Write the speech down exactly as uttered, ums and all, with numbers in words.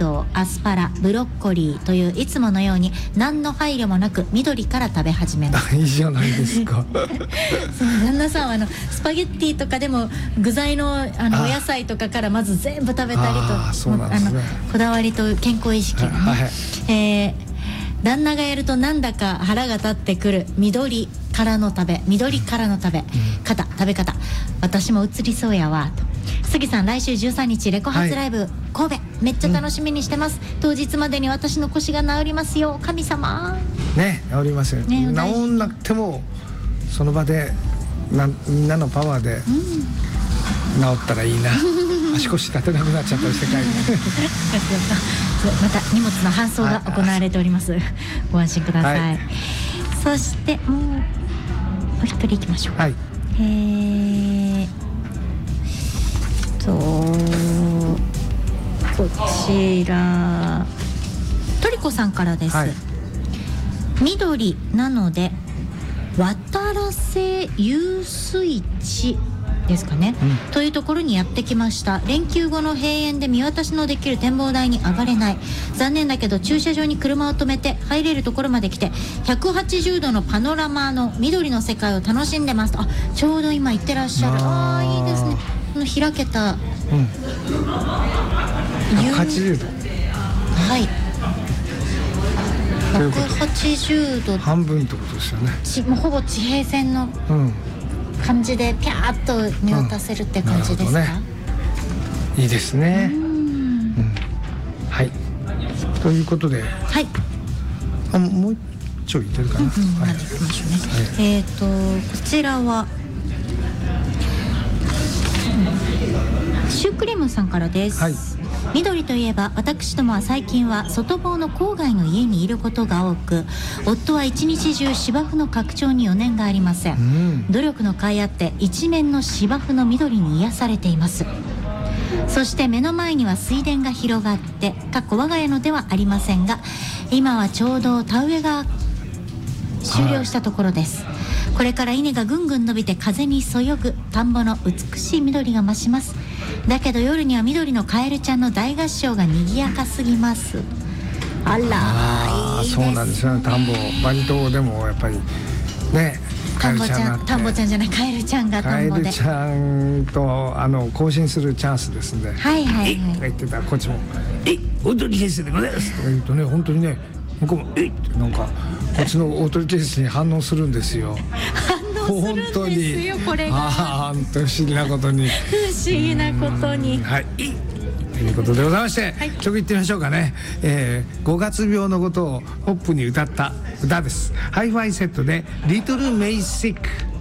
ドウ、アスパラ、ブロッコリーといういつものように何の配慮もなく緑から食べ始めます。 いいじゃないですかその旦那さんはあのスパゲッティとかでも具材のあのお野菜とかからまず全部食べたりと、 あそうなんですね、 あのこだわりと健康意識がね、 はい、 えー旦那がやるとなんだか腹が立ってくる緑からの食べ緑からの食べ方、食べ方、私も移りそうやわと。杉さん、来週じゅうさんにちレコ発ライブ、はい、神戸めっちゃ楽しみにしてます、うん、当日までに私の腰が治りますよ神様ね。治りますよ、ね、治んなくてもその場でなみんなのパワーで治ったらいいな、うん、足腰立てなくなっちゃったりして帰るまた荷物の搬送が行われております、はい、ご安心ください、はい、そしてもうお一人いきましょう、はい、えーとこちらトリコさんからです、はい、緑なので渡良瀬遊水地ですかね、うん、というところにやってきました。連休後の閉園で見渡しのできる展望台に上がれない、残念だけど駐車場に車を止めて入れるところまで来てひゃくはちじゅうどのパノラマの緑の世界を楽しんでます。あ、ちょうど今行ってらっしゃる。ああ、いいですね。この開けた、うん、 ひゃくはちじゅうど、 はい、ひゃくはちじゅうど半分ってことですよね。 ちもうほぼ地平線の感じでピャーッと見渡せるって感じですか、うんね、 いいですね。うん、うん、はい、ということで、 はい、 あもうちょいいけるかな、うんうん、はい、行きましょうね。 はい、えっとこちらはシュークリームさんからです、はい、緑といえば私どもは最近は外房の郊外の家にいることが多く、夫は一日中芝生の拡張に余念がありません、うん、努力の甲斐あって一面の芝生の緑に癒されています。そして目の前には水田が広がって、かっこ我が家のではありませんが、今はちょうど田植えが終了したところです、はい、これから稲がぐんぐん伸びて風にそよぐ田んぼの美しい緑が増します。だけど夜には緑のカエルちゃんの大合唱が賑やかすぎます。あら、 あいいですね。そうなんですよ、田んぼバリ島でもやっぱりね、 田んぼちゃん、田んぼちゃんじゃない、カエルちゃんが田んぼで、 カエルちゃんとあの交信するチャンスですんで、 はいはいはい、 えっとか言ってたらこっちもえ踊りケースでございますとか言うとね、本当にね向こうもえっってなんかこっちの踊りケースに反応するんですよ。 反応するんですよ、これが。 ああ、不思議なことに不思議なことに、 はい、ということでございまして、はい、ちょっと言ってみましょうかね、えー、ごがつ病のことをポップに歌った歌です。ハイファイセットでリトルメイシック。